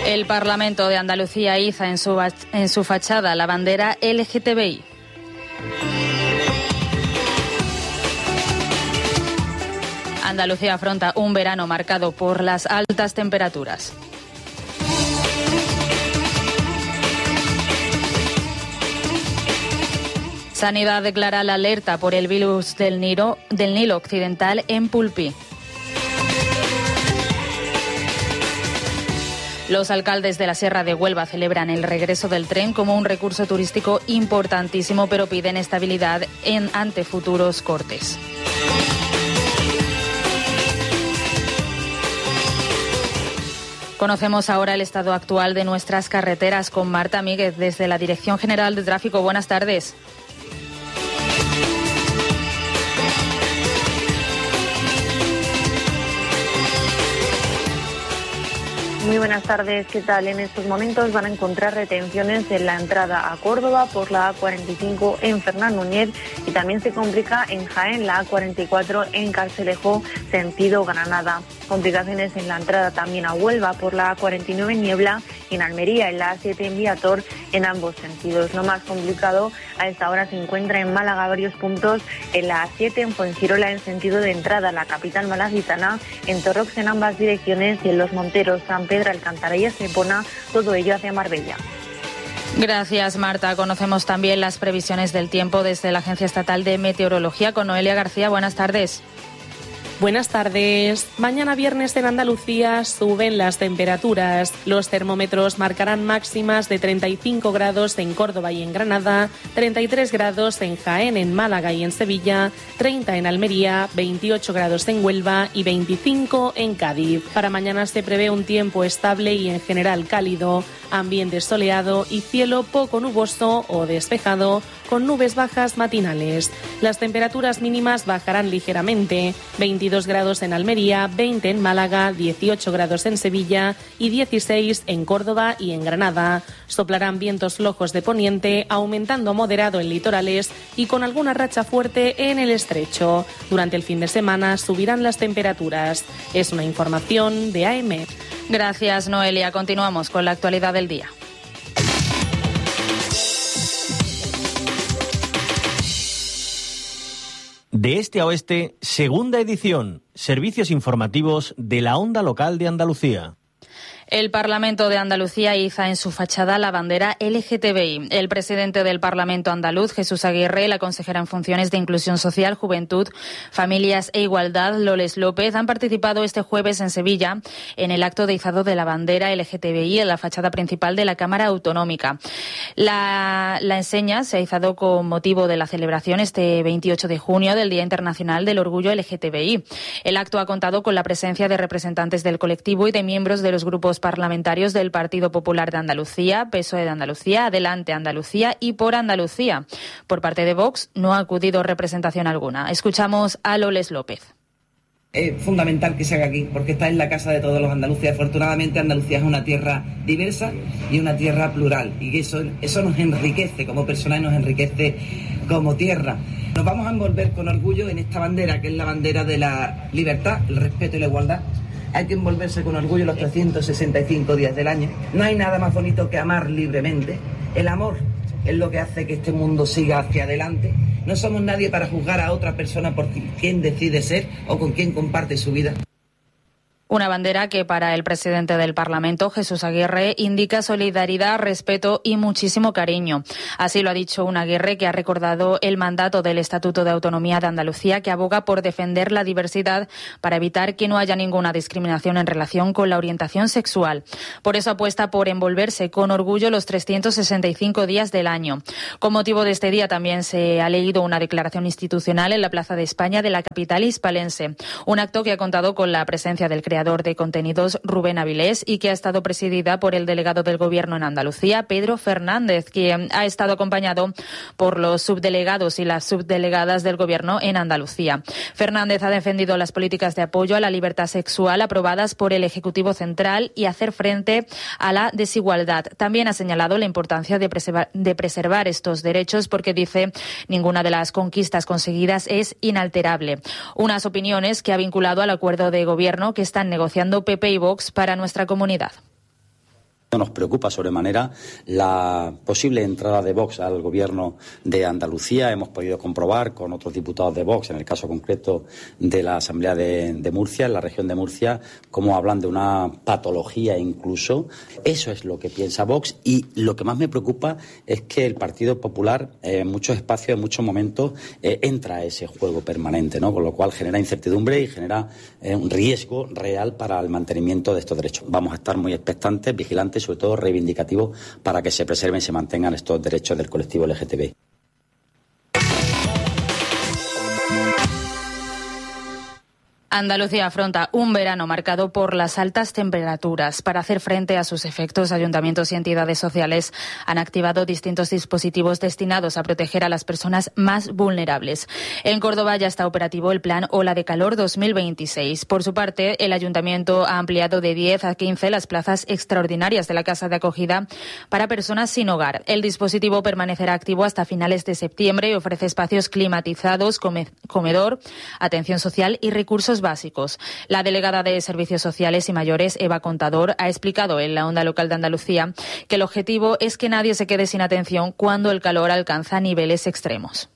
El Parlamento de Andalucía iza en su fachada la bandera LGTBI. Andalucía afronta un verano marcado por las altas temperaturas. Sanidad declara la alerta por el virus del Nilo Occidental en Pulpí. Los alcaldes de la Sierra de Huelva celebran el regreso del tren como un recurso turístico importantísimo, pero piden estabilidad ante futuros cortes. Conocemos ahora el estado actual de nuestras carreteras con Marta Míguez desde la Dirección General de Tráfico. Buenas tardes. Muy buenas tardes, ¿qué tal? En estos momentos van a encontrar retenciones en la entrada a Córdoba por la A45 en Fernán Núñez y también se complica en Jaén la A44 en Carcelejo, sentido Granada. Complicaciones en la entrada también a Huelva por la A49 en Niebla y en Almería en la A7 en Viator en ambos sentidos. Lo más complicado a esta hora se encuentra en Málaga varios puntos en la A7 en Fuengirola en sentido de entrada a la capital malacitana, en Torrox en ambas direcciones y en Los Monteros, San Pedro, Alcántara y Estepona, todo ello hacia Marbella. Gracias, Marta. Conocemos también las previsiones del tiempo desde la Agencia Estatal de Meteorología con Noelia García. Buenas tardes. Buenas tardes. Mañana viernes en Andalucía suben las temperaturas. Los termómetros marcarán máximas de 35 grados en Córdoba y en Granada, 33 grados en Jaén, en Málaga y en Sevilla, 30 en Almería, 28 grados en Huelva y 25 en Cádiz. Para mañana se prevé un tiempo estable y en general cálido, ambiente soleado y cielo poco nuboso o despejado, con nubes bajas matinales. Las temperaturas mínimas bajarán ligeramente, 22 grados en Almería, 20 en Málaga, 18 grados en Sevilla y 16 en Córdoba y en Granada. Soplarán vientos flojos de poniente, aumentando moderado en litorales y con alguna racha fuerte en el estrecho. Durante el fin de semana subirán las temperaturas. Es una información de AM. Gracias, Noelia. Continuamos con la actualidad del día. De este a oeste, segunda edición, servicios informativos de la Onda Local de Andalucía. El Parlamento de Andalucía iza en su fachada la bandera LGTBI. El presidente del Parlamento andaluz, Jesús Aguirre, la consejera en funciones de Inclusión Social, Juventud, Familias e Igualdad, Loles López, han participado este jueves en Sevilla en el acto de izado de la bandera LGTBI en la fachada principal de la Cámara Autonómica. La enseña se ha izado con motivo de la celebración este 28 de junio del Día Internacional del Orgullo LGTBI. El acto ha contado con la presencia de representantes del colectivo y de miembros de los grupos parlamentarios del Partido Popular de Andalucía, PSOE de Andalucía, Adelante Andalucía y Por Andalucía. Por parte de Vox no ha acudido representación alguna. Escuchamos a Loles López. Es fundamental que se haga aquí, porque está en la casa de todos los andaluces. Afortunadamente Andalucía es una tierra diversa y una tierra plural, y eso nos enriquece como personas y nos enriquece como tierra. Nos vamos a envolver con orgullo en esta bandera, que es la bandera de la libertad, el respeto y la igualdad. Hay que envolverse con orgullo los 365 días del año. No hay nada más bonito que amar libremente. El amor es lo que hace que este mundo siga hacia adelante. No somos nadie para juzgar a otra persona por quién decide ser o con quién comparte su vida. Una bandera que para el presidente del Parlamento, Jesús Aguirre, indica solidaridad, respeto y muchísimo cariño. Así lo ha dicho un Aguirre que ha recordado el mandato del Estatuto de Autonomía de Andalucía, que aboga por defender la diversidad para evitar que no haya ninguna discriminación en relación con la orientación sexual. Por eso apuesta por envolverse con orgullo los 365 días del año. Con motivo de este día también se ha leído una declaración institucional en la Plaza de España de la capital hispalense. Un acto que ha contado con la presencia del creador de contenidos, Rubén Avilés, y que ha estado presidida por el delegado del Gobierno en Andalucía, Pedro Fernández, quien ha estado acompañado por los subdelegados y las subdelegadas del Gobierno en Andalucía. Fernández ha defendido las políticas de apoyo a la libertad sexual aprobadas por el Ejecutivo Central y hacer frente a la desigualdad. También ha señalado la importancia de preservar estos derechos porque, dice, ninguna de las conquistas conseguidas es inalterable. Unas opiniones que ha vinculado al acuerdo de Gobierno que están negociando PP y Vox para nuestra comunidad. Nos preocupa sobremanera la posible entrada de Vox al gobierno de Andalucía. Hemos podido comprobar con otros diputados de Vox, en el caso concreto de la Asamblea de Murcia, en la región de Murcia, cómo hablan de una patología incluso. Eso es lo que piensa Vox, y lo que más me preocupa es que el Partido Popular en muchos espacios, en muchos momentos, entra a ese juego permanente, ¿no? Con lo cual genera incertidumbre y genera un riesgo real para el mantenimiento de estos derechos. Vamos a estar muy expectantes, vigilantes, sobre todo reivindicativo, para que se preserven y se mantengan estos derechos del colectivo LGTB. Andalucía afronta un verano marcado por las altas temperaturas. Para hacer frente a sus efectos, ayuntamientos y entidades sociales han activado distintos dispositivos destinados a proteger a las personas más vulnerables. En Córdoba ya está operativo el Plan Ola de Calor 2026. Por su parte, el ayuntamiento ha ampliado de 10 a 15 las plazas extraordinarias de la casa de acogida para personas sin hogar. El dispositivo permanecerá activo hasta finales de septiembre y ofrece espacios climatizados, comedor, atención social y recursos básicos. La delegada de Servicios Sociales y Mayores, Eva Contador, ha explicado en la Onda Local de Andalucía que el objetivo es que nadie se quede sin atención cuando el calor alcanza niveles extremos.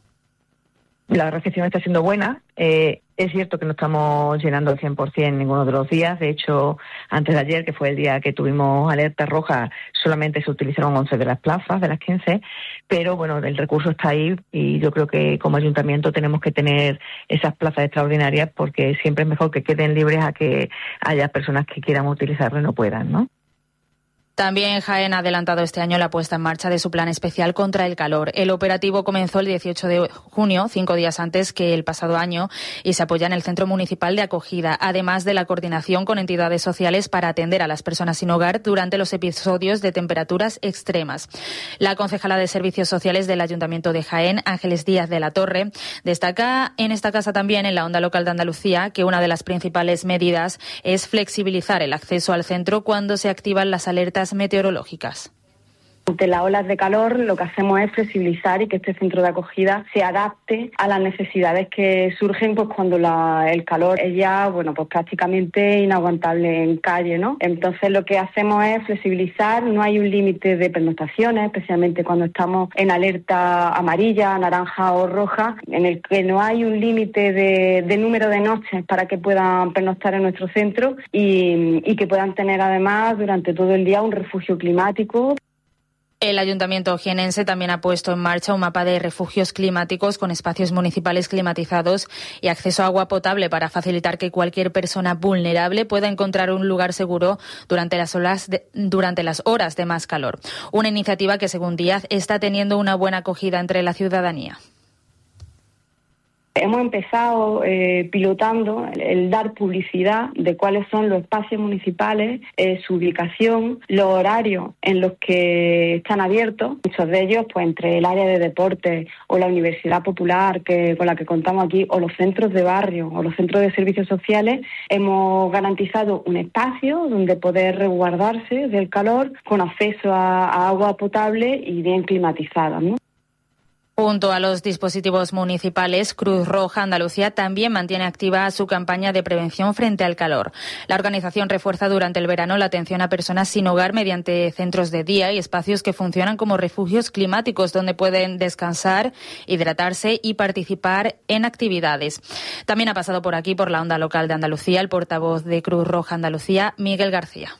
La recepción está siendo buena. Es cierto que no estamos llenando al 100% ninguno de los días. De hecho, antes de ayer, que fue el día que tuvimos alerta roja, solamente se utilizaron 11 de las plazas, de las 15. Pero bueno, el recurso está ahí y yo creo que como ayuntamiento tenemos que tener esas plazas extraordinarias, porque siempre es mejor que queden libres a que haya personas que quieran utilizarlo y no puedan, ¿no? También Jaén ha adelantado este año la puesta en marcha de su plan especial contra el calor. El operativo comenzó el 18 de junio, 5 días antes que el pasado año, y se apoya en el Centro Municipal de Acogida, además de la coordinación con entidades sociales para atender a las personas sin hogar durante los episodios de temperaturas extremas. La concejala de Servicios Sociales del Ayuntamiento de Jaén, Ángeles Díaz de la Torre, destaca en esta casa también, en la Onda Local de Andalucía, que una de las principales medidas es flexibilizar el acceso al centro cuando se activan las alertas meteorológicas. Ante las olas de calor, lo que hacemos es flexibilizar y que este centro de acogida se adapte a las necesidades que surgen pues cuando el calor es ya pues prácticamente inaguantable en calle, ¿no? Entonces lo que hacemos es flexibilizar, no hay un límite de pernoctaciones, especialmente cuando estamos en alerta amarilla, naranja o roja, en el que no hay un límite de número de noches para que puedan pernoctar en nuestro centro y que puedan tener además durante todo el día un refugio climático. El Ayuntamiento jienense también ha puesto en marcha un mapa de refugios climáticos con espacios municipales climatizados y acceso a agua potable para facilitar que cualquier persona vulnerable pueda encontrar un lugar seguro durante las horas de más calor. Una iniciativa que, según Díaz, está teniendo una buena acogida entre la ciudadanía. Hemos empezado pilotando el dar publicidad de cuáles son los espacios municipales, su ubicación, los horarios en los que están abiertos. Muchos de ellos, pues entre el área de deportes o la Universidad Popular con la que contamos aquí, o los centros de barrio o los centros de servicios sociales, hemos garantizado un espacio donde poder resguardarse del calor con acceso a agua potable y bien climatizada, ¿no? Junto a los dispositivos municipales, Cruz Roja Andalucía también mantiene activa su campaña de prevención frente al calor. La organización refuerza durante el verano la atención a personas sin hogar mediante centros de día y espacios que funcionan como refugios climáticos donde pueden descansar, hidratarse y participar en actividades. También ha pasado por aquí, por la Onda Local de Andalucía, el portavoz de Cruz Roja Andalucía, Miguel García.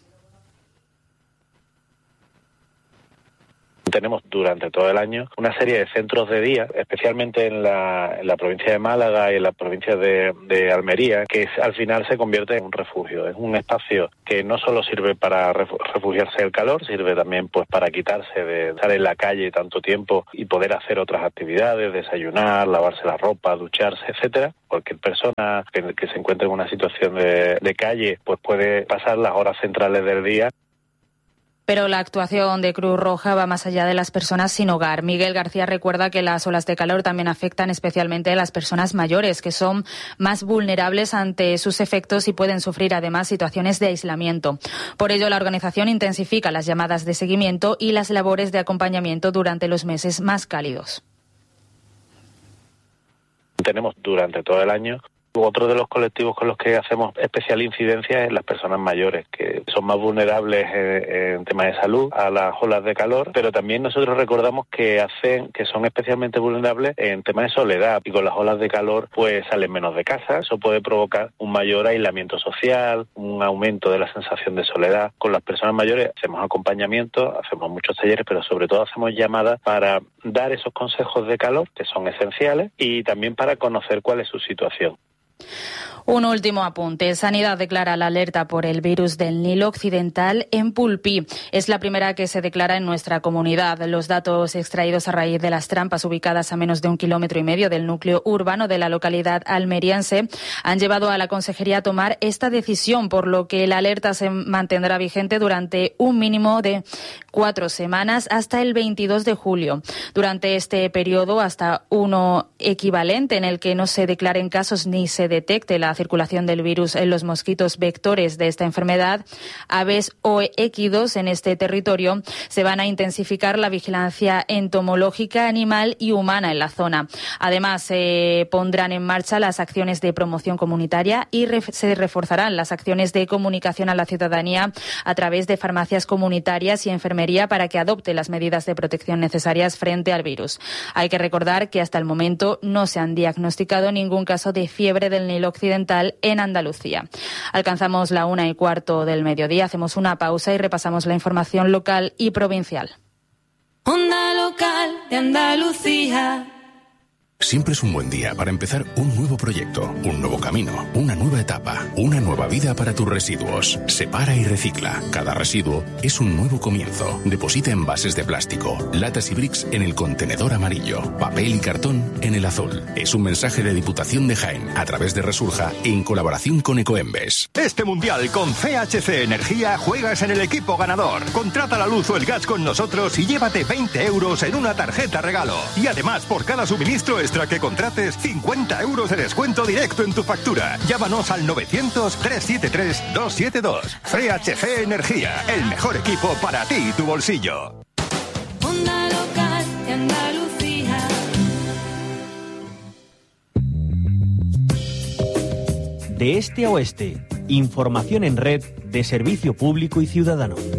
Tenemos durante todo el año una serie de centros de día, especialmente en la provincia de Málaga y en la provincia de Almería, que al final se convierte en un refugio. Es un espacio que no solo sirve para refugiarse del calor, sirve también pues para quitarse de estar en la calle tanto tiempo y poder hacer otras actividades, desayunar, lavarse la ropa, ducharse, etcétera. Cualquier persona que se encuentre en una situación de calle pues puede pasar las horas centrales del día. Pero la actuación de Cruz Roja va más allá de las personas sin hogar. Miguel García recuerda que las olas de calor también afectan especialmente a las personas mayores, que son más vulnerables ante sus efectos y pueden sufrir además situaciones de aislamiento. Por ello, la organización intensifica las llamadas de seguimiento y las labores de acompañamiento durante los meses más cálidos. Tenemos durante todo el año Otro de los colectivos con los que hacemos especial incidencia es las personas mayores, que son más vulnerables en temas de salud a las olas de calor, pero también nosotros recordamos que son especialmente vulnerables en temas de soledad, y con las olas de calor pues salen menos de casa. Eso puede provocar un mayor aislamiento social, un aumento de la sensación de soledad. Con las personas mayores hacemos acompañamiento, hacemos muchos talleres, pero sobre todo hacemos llamadas para dar esos consejos de calor que son esenciales y también para conocer cuál es su situación. Un último apunte. Sanidad declara la alerta por el virus del Nilo Occidental en Pulpí. Es la primera que se declara en nuestra comunidad. Los datos extraídos a raíz de las trampas ubicadas a menos de 1,5 kilómetros del núcleo urbano de la localidad almeriense han llevado a la Consejería a tomar esta decisión, por lo que la alerta se mantendrá vigente durante un mínimo de 4 semanas hasta el 22 de julio. Durante este periodo, hasta uno equivalente en el que no se declaren casos ni se detecte la circulación del virus en los mosquitos vectores de esta enfermedad, aves o equidos en este territorio, se van a intensificar la vigilancia entomológica animal y humana en la zona. Además, se pondrán en marcha las acciones de promoción comunitaria y se reforzarán las acciones de comunicación a la ciudadanía a través de farmacias comunitarias y enfermería para que adopte las medidas de protección necesarias frente al virus. Hay que recordar que hasta el momento no se han diagnosticado ningún caso de fiebre del Nilo Occidental en Andalucía. Alcanzamos la 1:15 del mediodía, hacemos una pausa y repasamos la información local y provincial. Onda Local de Andalucía. Siempre es un buen día para empezar un nuevo proyecto, un nuevo camino, una nueva etapa, una nueva vida para tus residuos. Separa y recicla. Cada residuo es un nuevo comienzo. Deposita envases de plástico, latas y bricks en el contenedor amarillo, papel y cartón en el azul. Es un mensaje de Diputación de Jaén a través de Resurja en colaboración con Ecoembes. Este mundial con CHC Energía juegas en el equipo ganador. Contrata la luz o el gas con nosotros y llévate 20 euros en una tarjeta regalo. Y además, por cada suministro extra que contrates, 50 euros de descuento directo en tu factura. Llámanos al 900-373-272. CHC Energía, el mejor equipo para ti y tu bolsillo. Onda Local de Andalucía. De este a oeste, información en red de servicio público y ciudadano.